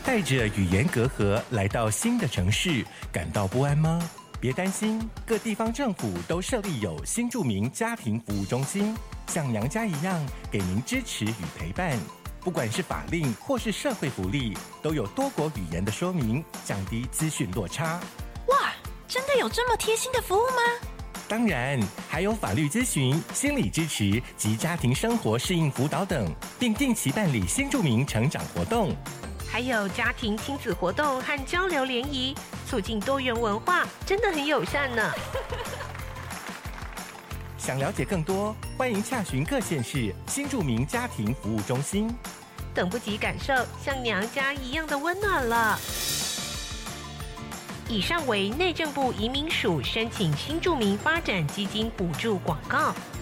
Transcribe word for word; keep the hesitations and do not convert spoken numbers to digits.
带着语言隔阂来到新的城市，感到不安吗？别担心，各地方政府都设立有新住民家庭服务中心，像娘家一样给您支持与陪伴。不管是法令或是社会福利，都有多国语言的说明，降低资讯落差。 哇，真的有这么贴心的服务吗？ 当然，还有法律咨询、心理支持及家庭生活适应辅导等，并定期办理新住民成长活动。 还有家庭亲子活动和交流联谊，促进多元文化，真的很友善呢。 想了解更多，欢迎洽询各县市新住民家庭服务中心。 等不及感受像娘家一样的温暖了。以上为内政部移民署申请新住民发展基金补助广告。